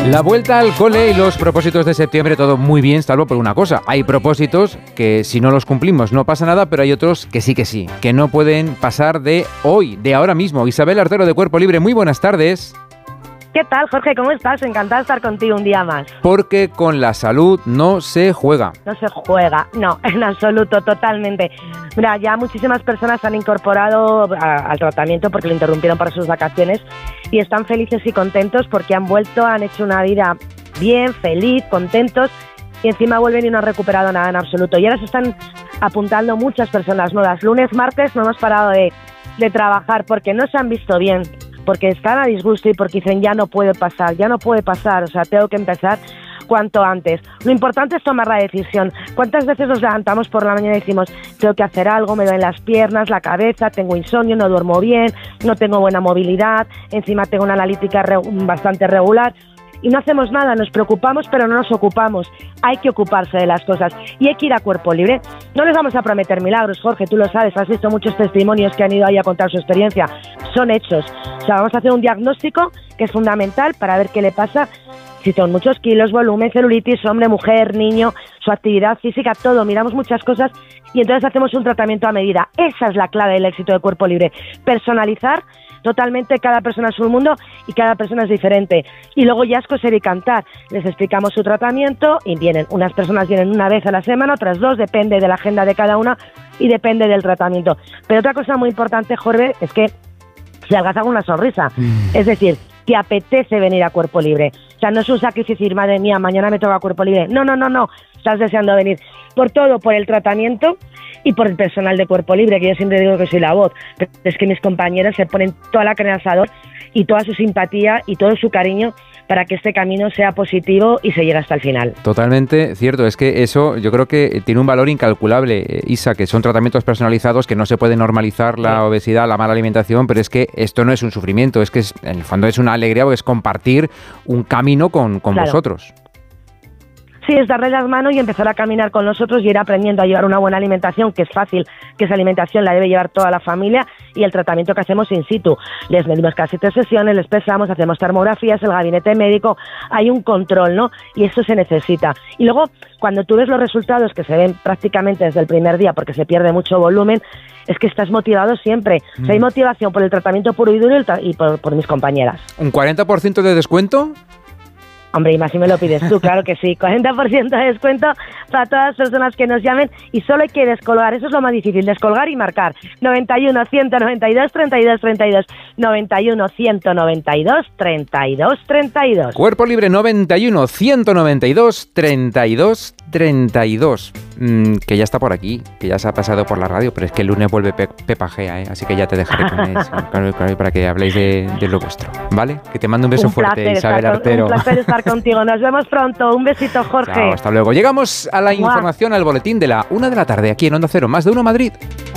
La vuelta al cole y los propósitos de septiembre, todo muy bien, salvo por una cosa. Hay propósitos que si no los cumplimos no pasa nada, pero hay otros que sí, que no pueden pasar de hoy, de ahora mismo. Isabel Artero de Cuerpo Libre, muy buenas tardes. ¿Qué tal, Jorge? ¿Cómo estás? Encantada de estar contigo un día más. Porque con la salud no se juega. No se juega, no, en absoluto, totalmente. Mira, ya muchísimas personas se han incorporado al tratamiento porque lo interrumpieron para sus vacaciones y están felices y contentos porque han vuelto, han hecho una vida bien, feliz, contentos y encima vuelven y no han recuperado nada en absoluto. Y ahora se están apuntando muchas personas nuevas. Lunes, martes no hemos parado de trabajar porque no se han visto bien, porque están a disgusto y porque dicen ya no puede pasar, o sea, tengo que empezar cuanto antes. Lo importante es tomar la decisión. ¿Cuántas veces nos levantamos por la mañana y decimos tengo que hacer algo, me duelen las piernas, la cabeza, tengo insomnio, no duermo bien, no tengo buena movilidad, encima tengo una analítica bastante regular? Y no hacemos nada, nos preocupamos pero no nos ocupamos. Hay que ocuparse de las cosas y hay que ir a Cuerpo Libre. No les vamos a prometer milagros, Jorge, tú lo sabes, has visto muchos testimonios que han ido ahí a contar su experiencia. Son hechos. O sea, vamos a hacer un diagnóstico que es fundamental para ver qué le pasa, si son muchos kilos, volumen, celulitis, hombre, mujer, niño, su actividad física, todo. Miramos muchas cosas y entonces hacemos un tratamiento a medida. Esa es la clave del éxito de Cuerpo Libre. Personalizar totalmente, cada persona es un mundo y cada persona es diferente. Y luego ya es coser y cantar. Les explicamos su tratamiento y unas personas vienen una vez a la semana, otras dos, depende de la agenda de cada una y depende del tratamiento. Pero otra cosa muy importante, Jorge, es que se algaza con una sonrisa. Es decir, te apetece venir a Cuerpo Libre. O sea, no es un sacrificio decir, madre mía, mañana me toca Cuerpo Libre. No. Estás deseando venir. Por todo, por el tratamiento y por el personal de Cuerpo Libre, que yo siempre digo que soy la voz. Pero es que mis compañeros se ponen toda la carne al asador y toda su simpatía y todo su cariño para que este camino sea positivo y se llegue hasta el final. Totalmente cierto, es que eso yo creo que tiene un valor incalculable, Isa, que son tratamientos personalizados, que no se puede normalizar la obesidad, la mala alimentación, pero es que esto no es un sufrimiento, es que en el fondo es una alegría, porque es compartir un camino con vosotros. Sí, es darle las manos y empezar a caminar con nosotros y ir aprendiendo a llevar una buena alimentación, que es fácil, que esa alimentación la debe llevar toda la familia, y el tratamiento que hacemos in situ. Les medimos casi 3 sesiones, les pesamos, hacemos termografías, el gabinete médico, hay un control, ¿no? Y eso se necesita. Y luego, cuando tú ves los resultados que se ven prácticamente desde el primer día, porque se pierde mucho volumen, es que estás motivado siempre. O sea, hay motivación por el tratamiento puro y duro y por mis compañeras. ¿Un 40% de descuento? Hombre, y más si me lo pides tú, claro que sí. 40% de descuento para todas las personas que nos llamen y solo hay que descolgar. Eso es lo más difícil, descolgar y marcar. 91 192 32 32. 91 192 32 32. Cuerpo Libre 91 192 32 32. Que ya está por aquí, que ya se ha pasado por la radio, pero es que el lunes vuelve Pepa Gea, así que ya te dejaré con eso, claro, para que habléis de lo vuestro, ¿vale? Que te mando un beso fuerte, Isabel Artero. Un placer estar contigo, nos vemos pronto, un besito, Jorge. Chao, hasta luego. Llegamos a la información, al boletín de la 1 de la tarde, aquí en Onda Cero, Más de Uno Madrid.